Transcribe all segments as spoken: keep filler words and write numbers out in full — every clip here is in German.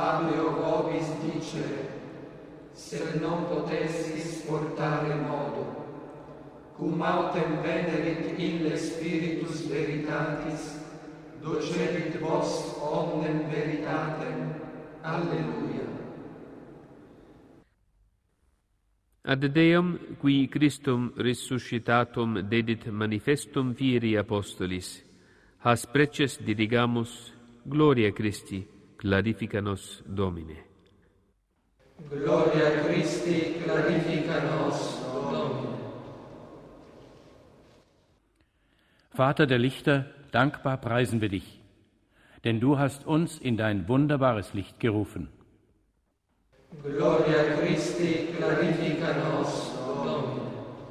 habeo vobis dicere, se non potessis portare modo, cum autem venerit ille Spiritus Veritatis, docebit vos omnem veritatem. Alleluia. Ad Deum, qui Christum resuscitatum dedit manifestum fieri apostolis, has preces dirigamus, gloria Christi, clarifica nos Domine. Gloria Christi, clarifica nos Domine. Vater der Lichter, dankbar preisen wir dich, denn du hast uns in dein wunderbares Licht gerufen. Gloria Christi, clarifica nos Domine.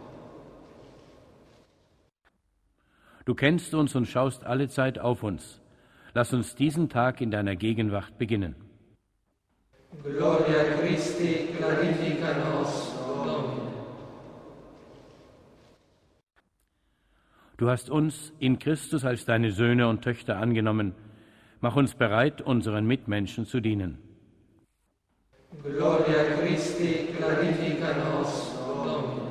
Du kennst uns und schaust allezeit auf uns. Lass uns diesen Tag in deiner Gegenwart beginnen. Gloria Christi, clarifica nos Domine. Du hast uns in Christus als deine Söhne und Töchter angenommen. Mach uns bereit, unseren Mitmenschen zu dienen. Gloria Christi, clarifica nos Domine.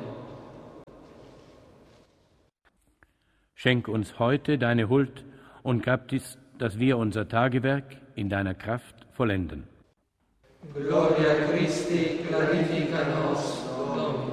Schenk uns heute deine Huld und gab dies, dass wir unser Tagewerk in deiner Kraft vollenden. Gloria Christi, clarifica nos Domine.